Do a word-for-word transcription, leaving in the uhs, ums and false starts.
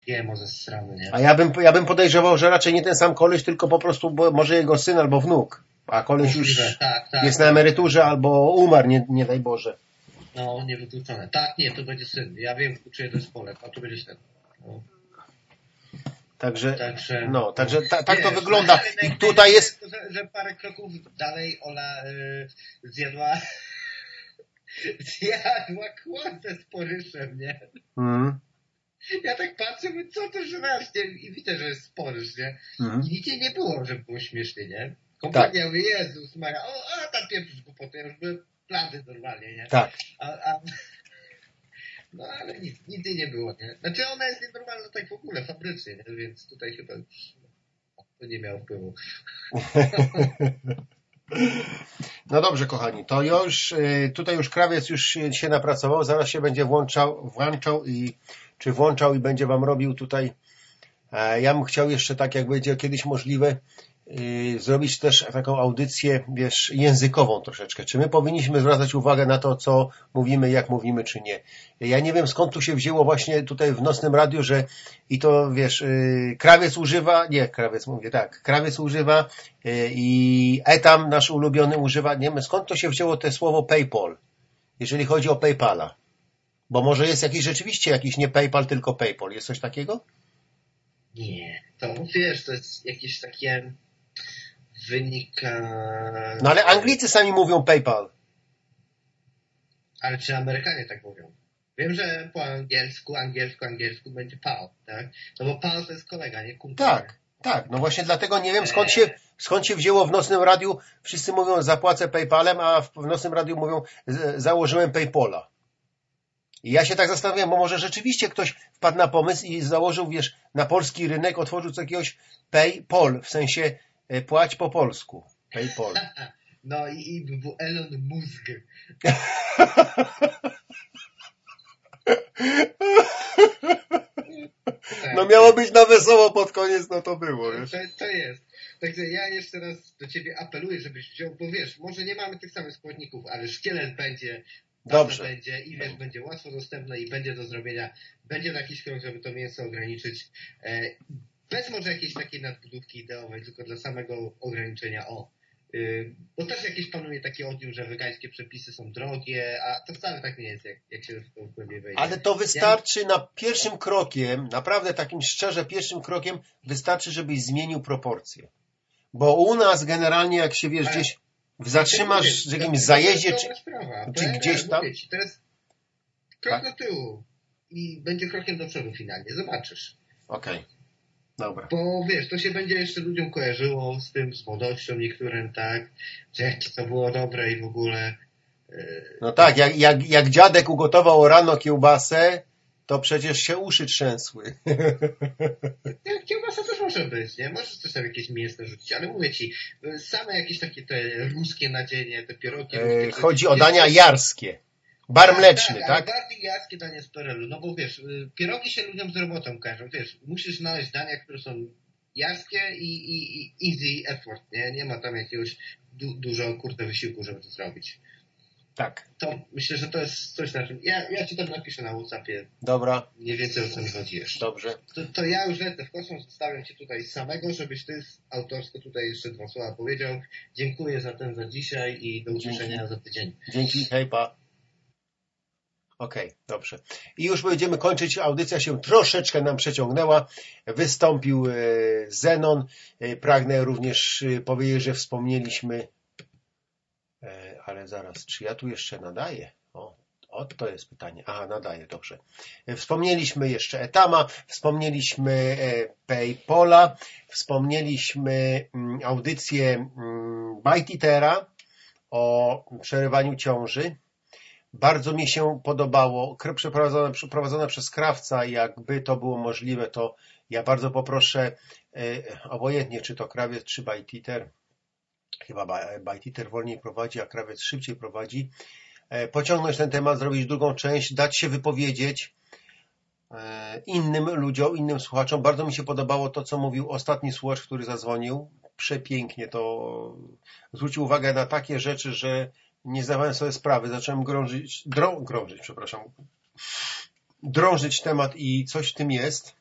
G M O ze strony, nie? A ja bym, ja bym podejrzewał, że raczej nie ten sam koleś, tylko po prostu bo może jego syn albo wnuk. A koleś Możliwe, już tak, tak, jest na tak, emeryturze tak. albo umarł, nie, nie daj Boże. No, niewykluczone. Tak, nie, to będzie syn. Ja wiem, czyje to jest Polek, a to będzie syn. No. Także, Także, no, także ta, tak wiesz, to wygląda. no, I tutaj jest... Że, że parę kroków dalej Ola y, zjadła zjadła kłątę z poryszem, nie? Mm. Ja tak patrzę, mówię, co to żrasz, nie? I widzę, że jest sporysz, nie? Mm. I nigdzie nie było, żeby było śmiesznie, nie? Kompletnie, tak. Mówię, Jezus Maria, o, a tam pieprzysz głupoty, ja już były plany normalnie, nie? Tak. A, a... No ale nic, nic jej nie było, nie? Znaczy ona jest nienormalna tak w ogóle, fabrycznie, nie? Więc tutaj chyba już to nie miało wpływu. No dobrze, kochani, to już tutaj już krawiec już się napracował, zaraz się będzie włączał, włączał i czy włączał i będzie wam robił tutaj. Ja bym chciał jeszcze tak, jak będzie kiedyś możliwe, yy, zrobić też taką audycję, wiesz, językową troszeczkę. Czy my powinniśmy zwracać uwagę na to, co mówimy, jak mówimy, czy nie. Ja nie wiem, skąd tu się wzięło właśnie tutaj w Nocnym Radiu, że i to, wiesz, yy, krawiec używa, nie, krawiec mówię, tak, krawiec używa yy, i Etam, nasz ulubiony, używa, nie wiem, skąd to się wzięło te słowo PayPal, jeżeli chodzi o PayPala. Bo może jest jakiś rzeczywiście jakiś nie PayPal, tylko PayPal. Jest coś takiego? Nie, to wiesz, to jest jakieś takie wynika... No ale Anglicy sami mówią PayPal. Ale czy Amerykanie tak mówią? Wiem, że po angielsku, angielsku, angielsku będzie pal, tak? No bo pal to jest kolega, nie kumpel. Tak, tak. No właśnie dlatego nie wiem skąd się, skąd się wzięło w Nocnym Radiu. Wszyscy mówią zapłacę PayPalem, a w Nocnym Radiu mówią założyłem PayPala. I ja się tak zastanawiam, bo może rzeczywiście ktoś wpadł na pomysł i założył, wiesz, na polski rynek, otworzył co jakiegoś PayPal, w sensie e, płać po polsku. PayPal. No i, i był Elon Musk. No miało być na wesoło pod koniec, no to było, wiesz. To, to jest. Także ja jeszcze raz do ciebie apeluję, żebyś wziął, bo wiesz, może nie mamy tych samych składników, ale szkielet będzie, dobrze będzie i wiesz, będzie łatwo dostępne i będzie do zrobienia. Będzie jakiś krok, żeby to mięso ograniczyć. E, bez może jakiejś takiej nadbudówki ideowej, tylko dla samego ograniczenia. O, y, bo też jakieś panuje takie odium, że wegańskie przepisy są drogie, a to wcale tak nie jest, jak, jak się w to głębiej wejdzie. Ale to wystarczy ja... na pierwszym krokiem, naprawdę takim szczerze pierwszym krokiem, wystarczy, żebyś zmienił proporcje. Bo u nas generalnie, jak się wiesz, ale... gdzieś zatrzymasz w jakimś zajeździe, czy, czy ja, gdzieś tam. Ci, teraz krok tak? do tyłu i będzie krokiem do przodu finalnie, zobaczysz. Okej, okay. Dobra. Bo wiesz, to się będzie jeszcze ludziom kojarzyło z tym, z młodością niektórym, tak, że jak to było dobre i w ogóle. Yy... No tak, jak, jak, jak dziadek ugotował rano kiełbasę, to przecież się uszy trzęsły. Ja, kiełbasa też może być, nie? Możesz też tam jakieś mięsne rzucić, ale mówię ci, same jakieś takie te ruskie nadzienie, te pierogi. Yy, ruskie, chodzi to, o dania jest... jarskie. Bar tak, mleczny, tak? tak? Ale bardziej jarskie dania z perelu, no bo wiesz, pierogi się ludziom z robotą kojarzą, wiesz, musisz znaleźć dania, które są jarskie i, i, i easy effort, nie? Nie ma tam jakiegoś du, dużo, kurde, wysiłku, żeby to zrobić. Tak. To myślę, że to jest coś na czym... Ja, ja ci tam napiszę na WhatsAppie. Dobra. Mniej więcej o co mi chodzi jeszcze. Dobrze. To, to ja już lecę w kosmos, zostawiam cię tutaj samego, żebyś ty autorsko tutaj jeszcze dwa słowa powiedział. Dziękuję za ten za dzisiaj i do usłyszenia Dzięki. za tydzień. Dzięki, hej pa. Okej, okay, dobrze. I już będziemy kończyć. Audycja się troszeczkę nam przeciągnęła. Wystąpił e, Zenon. E, pragnę również e, powiedzieć, że wspomnieliśmy e, ale zaraz, czy ja tu jeszcze nadaję? O, o, to jest pytanie. Aha, nadaję, dobrze. E, wspomnieliśmy jeszcze Etama, wspomnieliśmy e, PayPala, wspomnieliśmy mm, audycję mm, ByteEatera o przerywaniu ciąży. Bardzo mi się podobało, przeprowadzone, przeprowadzone przez krawca, jakby to było możliwe, to ja bardzo poproszę, e, obojętnie czy to krawiec, czy ByteEater, chyba ByteEater wolniej prowadzi, a krawiec szybciej prowadzi, e, pociągnąć ten temat, zrobić drugą część, dać się wypowiedzieć e, innym ludziom, innym słuchaczom. Bardzo mi się podobało to, co mówił ostatni słuchacz, który zadzwonił. Przepięknie to zwrócił uwagę na takie rzeczy, że nie zdawałem sobie sprawy, zacząłem grążyć, drą, grążyć, przepraszam, drążyć temat i coś w tym jest.